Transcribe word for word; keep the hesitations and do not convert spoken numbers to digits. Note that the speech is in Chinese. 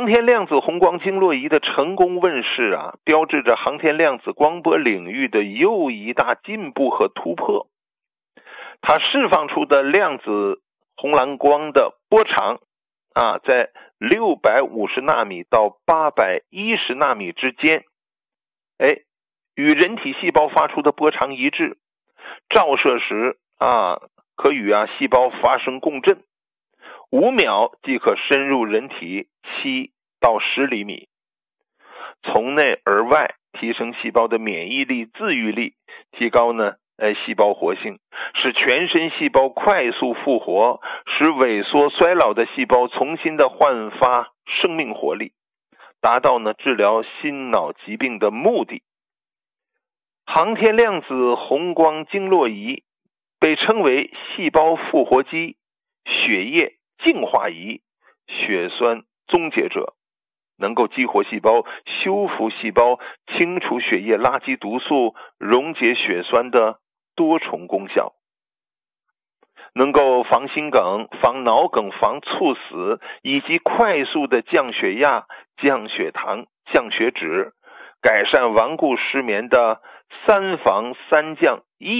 航天量子红光经络仪的成功问世啊，标志着航天量子光波领域的又一大进步和突破。它释放出的量子红蓝光的波长啊，在六百五十纳米到八百一十纳米之间，哎，与人体细胞发出的波长一致，照射时啊，可与啊细胞发生共振，五秒即可深入人体七到十厘米，从内而外提升细胞的免疫力、自愈力，提高呢呃细胞活性，使全身细胞快速复活，使萎缩衰老的细胞重新的焕发生命活力，达到呢治疗心脑疾病的目的。航天量子红光经络仪被称为细胞复活机、血液净化仪、血栓终结者，能够激活细胞、修复细胞、清除血液垃圾毒素、溶解血栓的多重功效，能够防心梗、防脑梗、防猝死，以及快速的降血压、降血糖、降血脂，改善顽固失眠的三防三降一